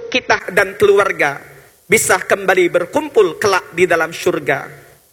untuk kita dan keluarga bisa kembali berkumpul kelak di dalam surga.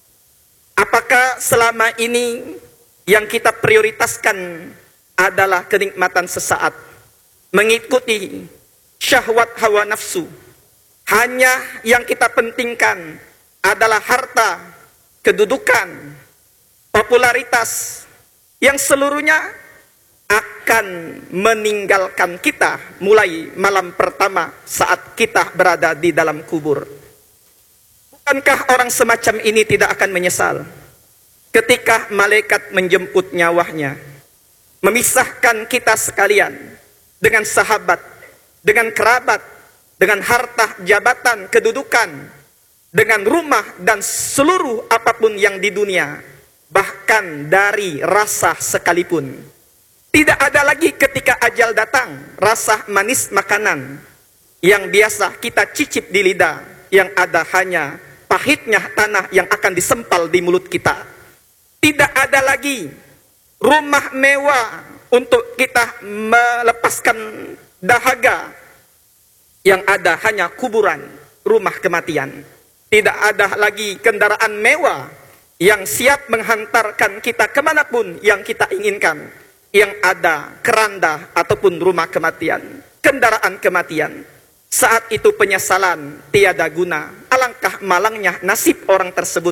Apakah selama ini yang kita prioritaskan adalah kenikmatan sesaat, mengikuti syahwat hawa nafsu? Hanya yang kita pentingkan adalah harta, kedudukan, popularitas, yang seluruhnya akan meninggalkan kita mulai malam pertama saat kita berada di dalam kubur. Bukankah orang semacam ini tidak akan menyesal ketika malaikat menjemput nyawanya, memisahkan kita sekalian dengan sahabat, dengan kerabat, dengan harta, jabatan, kedudukan, dengan rumah dan seluruh apapun yang di dunia, bahkan dari rasa sekalipun. Tidak ada lagi ketika ajal datang rasa manis makanan yang biasa kita cicip di lidah, yang ada hanya pahitnya tanah yang akan disempal di mulut kita. Tidak ada lagi rumah mewah untuk kita melepaskan dahaga, yang ada hanya kuburan, rumah kematian. Tidak ada lagi kendaraan mewah yang siap menghantarkan kita kemanapun yang kita inginkan. Yang ada keranda ataupun rumah kematian, kendaraan kematian. Saat itu penyesalan tiada guna. Alangkah malangnya nasib orang tersebut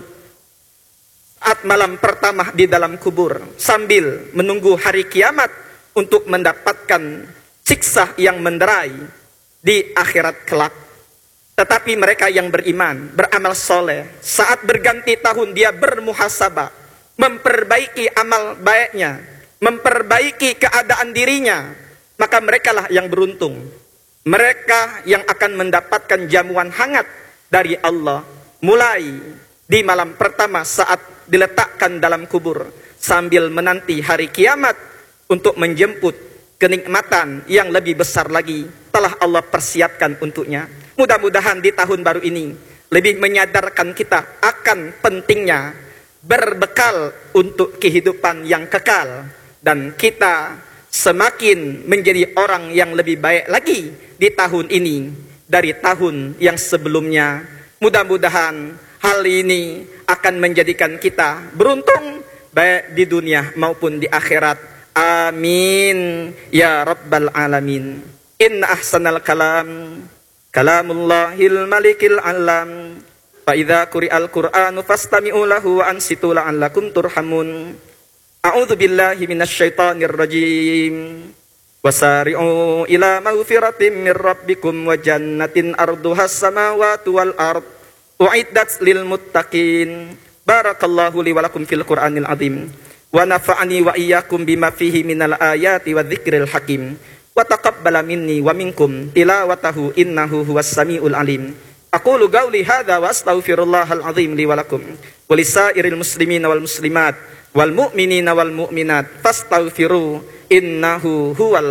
saat malam pertama di dalam kubur, sambil menunggu hari kiamat untuk mendapatkan siksa yang menderai di akhirat kelak. Tetapi mereka yang beriman, beramal soleh, saat berganti tahun dia bermuhasabah, memperbaiki amal baiknya, memperbaiki keadaan dirinya, maka merekalah yang beruntung. Mereka yang akan mendapatkan jamuan hangat dari Allah mulai di malam pertama saat diletakkan dalam kubur, sambil menanti hari kiamat untuk menjemput kenikmatan yang lebih besar lagi telah Allah persiapkan untuknya. Mudah-mudahan di tahun baru ini lebih menyadarkan kita akan pentingnya berbekal untuk kehidupan yang kekal, dan kita semakin menjadi orang yang lebih baik lagi di tahun ini dari tahun yang sebelumnya. Mudah-mudahan hal ini akan menjadikan kita beruntung baik di dunia maupun di akhirat. Amin ya rabbal alamin. Inna ahsanal kalam kalamullahil malikil alam. Fa idza quri'al qur'anu fastami'u lahu wa ansitu la'allakum turhamun. A'udzu billahi minasyaitonir rajim. Wasari'u ila maghfiratin mir rabbikum wa jannatin arduhas samawati wal ard u'iddat lil muttaqin. Barakallahu li wa lakum fil Qur'anil azim. Wa nafa'ani wa iyyakum bima fihi minal ayati wa dzikril hakim. Wa taqabbala minni wa minkum tilawatahu innahu huwas samiul alim. Aqulu qauli hadza wa astaghfirullahal azim li wa lakum wa lisairil muslimina wal muslimat wal mu'minina wal mu'minat fastaghfiru innahu huwal